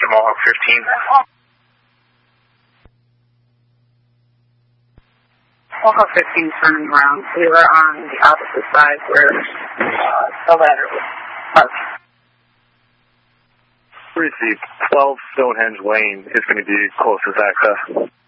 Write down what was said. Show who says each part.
Speaker 1: to Mohawk 15.
Speaker 2: Mohawk 15 turning around. We were on the opposite side where the ladder was parked.
Speaker 1: Receive 12 Stonehenge Lane is going to be closest access.